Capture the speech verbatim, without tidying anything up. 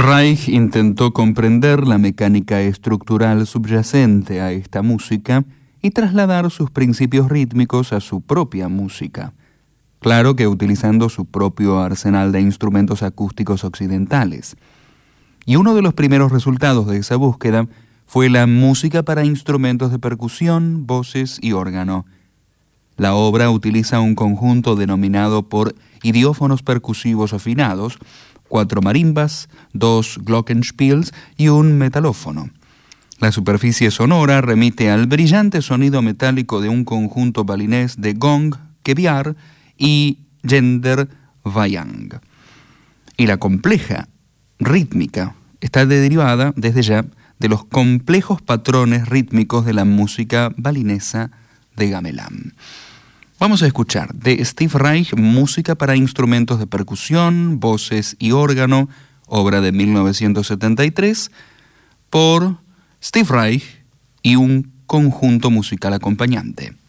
Reich intentó comprender la mecánica estructural subyacente a esta música y trasladar sus principios rítmicos a su propia música. Claro que utilizando su propio arsenal de instrumentos acústicos occidentales. Y uno de los primeros resultados de esa búsqueda fue la música para instrumentos de percusión, voces y órgano. La obra utiliza un conjunto denominado por idiófonos percusivos afinados, cuatro marimbas, dos glockenspiels y un metalófono. La superficie sonora remite al brillante sonido metálico de un conjunto balinés de gong, kebiar y genderwayang. Y la compleja rítmica está derivada desde ya de los complejos patrones rítmicos de la música balinesa de gamelan. Vamos a escuchar de Steve Reich música para instrumentos de percusión, voces y órgano, obra de mil novecientos setenta y tres, por Steve Reich y un conjunto musical acompañante.